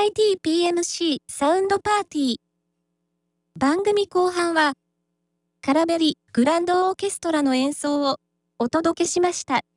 ITPMC サウンドパーティー。番組後半は、カラベリグランドオーケストラの演奏をお届けしました。